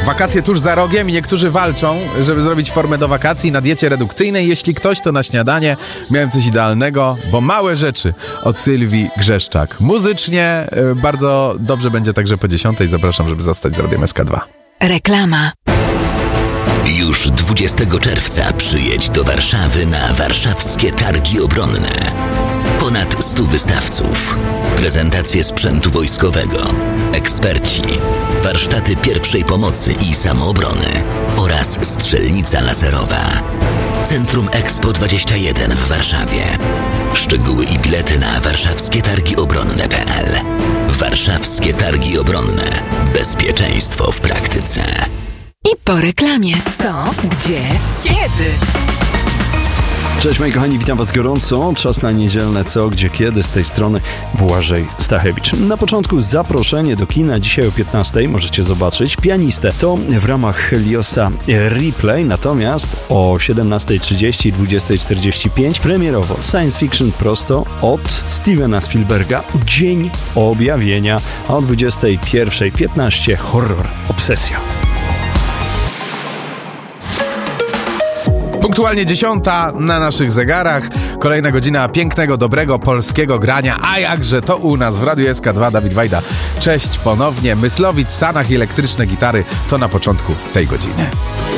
Wakacje tuż za rogiem i niektórzy walczą, żeby zrobić formę do wakacji na diecie redukcyjnej. Jeśli ktoś, to na śniadanie miałem coś idealnego, bo małe rzeczy od Sylwii Grzeszczak. Muzycznie bardzo dobrze będzie także po 10. Zapraszam, żeby zostać z Radiem SK2. Reklama. Już 20 czerwca przyjedź do Warszawy na warszawskie targi obronne. Ponad 100 wystawców, prezentacje sprzętu wojskowego, eksperci, warsztaty pierwszej pomocy i samoobrony oraz strzelnica laserowa. Centrum Expo 21 w Warszawie. Szczegóły i bilety na warszawskietargiobronne.pl. Warszawskie Targi Obronne. Bezpieczeństwo w praktyce. I po reklamie. Co? Gdzie? Kiedy? Cześć moi kochani, witam was gorąco. Czas na niedzielne Co, Gdzie, Kiedy. Z tej strony Błażej Stachewicz. Na początku zaproszenie do kina. Dzisiaj o 15 możecie zobaczyć Pianistę. To w ramach Heliosa Replay. Natomiast o 17:30 i 20:45 premierowo science fiction prosto od Stevena Spielberga. Dzień Objawienia. A o 21:15 horror Obsesja. Punktualnie 10 na naszych zegarach. Kolejna godzina pięknego, dobrego, polskiego grania. A jakże to u nas w Radiu SK2. Dawid Wajda. Cześć ponownie. Myslowic, Sanach i elektryczne gitary to na początku tej godziny.